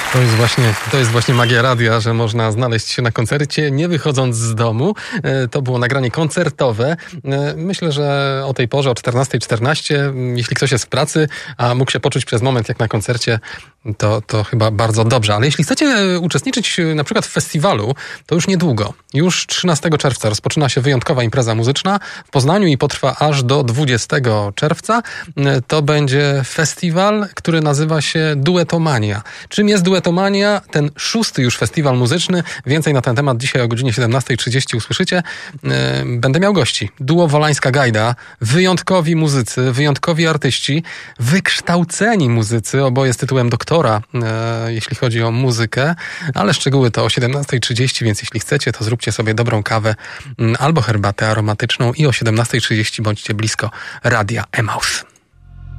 To jest właśnie magia radia, że można znaleźć się na koncercie, nie wychodząc z domu. To było nagranie koncertowe. Myślę, że o tej porze, o 14:14, jeśli ktoś jest w pracy, a mógł się poczuć przez moment jak na koncercie, to chyba bardzo dobrze. Ale jeśli chcecie uczestniczyć na przykład w festiwalu, to już niedługo. Już 13 czerwca rozpoczyna się wyjątkowa impreza muzyczna w Poznaniu i potrwa aż do 20 czerwca. To będzie festiwal, który nazywa się Duetomania. Czym jest Duetomania? Ten 6. już festiwal muzyczny. Więcej na ten temat dzisiaj o godzinie 17:30 usłyszycie. Będę miał gości. Duo Wolańska Gajda, wyjątkowi muzycy, wyjątkowi artyści, wykształceni muzycy, oboje z tytułem doktora, jeśli chodzi o muzykę, ale szczegóły to o 17:30, więc jeśli chcecie, to zróbcie sobie dobrą kawę albo herbatę aromatyczną i o 17:30 bądźcie blisko Radia Emaus.